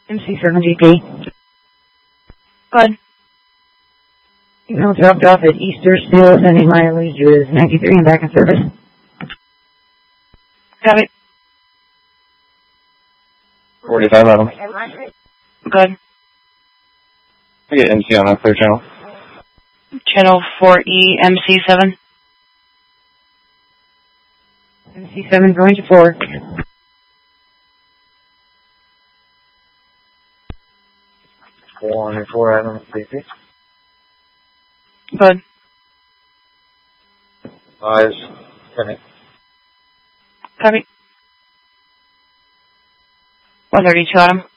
MC7GP. Good. Signal dropped off at Easter, still sending mileage is 93 and back in service. Got it. 45 level. Good. I get MC on that clear channel. Channel 4E MC7. MC7 going to 4. One 4 Adam, CC. Good. 5, connect. Copy. 132 Adam.